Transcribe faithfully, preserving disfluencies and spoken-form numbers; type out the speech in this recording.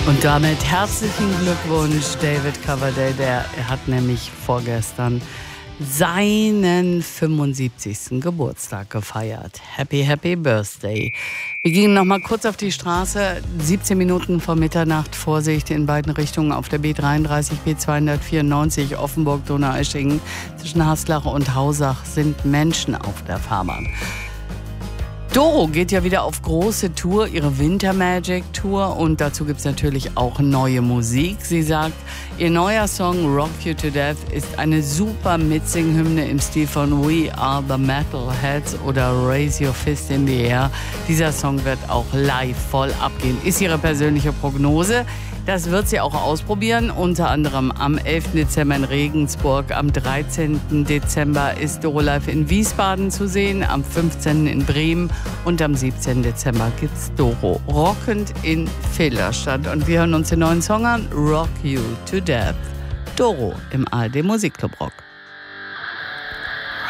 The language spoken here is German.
Und damit herzlichen Glückwunsch, David Coverdale. Der er hat nämlich vorgestern seinen fünfundsiebzigsten Geburtstag gefeiert. Happy, happy Birthday. Wir gingen noch mal kurz auf die Straße. siebzehn Minuten vor Mitternacht. Vorsicht in beiden Richtungen auf der B dreiunddreißig, B zweihundertvierundneunzig, Offenburg-Donaueschingen. Zwischen Haslach und Hausach sind Menschen auf der Fahrbahn. Doro geht ja wieder auf große Tour, ihre Winter Magic Tour, und dazu gibt es natürlich auch neue Musik. Sie sagt, ihr neuer Song Rock You to Death ist eine super Mitsing-Hymne im Stil von We Are the Metalheads oder Raise Your Fist in the Air. Dieser Song wird auch live voll abgehen, ist ihre persönliche Prognose. Das wird sie auch ausprobieren, unter anderem am elften Dezember in Regensburg, am dreizehnten Dezember ist Doro live in Wiesbaden zu sehen, am fünfzehnten in Bremen und am siebzehnten Dezember gibt's Doro rockend in Villlerstadt. Und wir hören uns den neuen Song an, Rock You to Death. Doro im A R D Musikclub Rock.